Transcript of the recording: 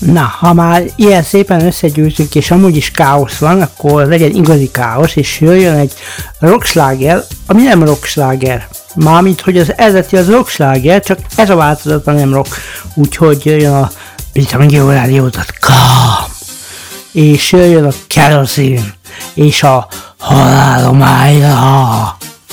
Na, ha már ilyen szépen összegyűjtünk, és amúgy is káosz van, akkor legyen igazi káosz, és jöjjön egy rocksláger, ami nem rocksláger. Mármint, hogy az eredeti az rocksláger, csak ez a változatban nem rock. Úgyhogy jöjjön a Britannia Radio.com, és jöjjön a Kerosene, és a Halálomájra.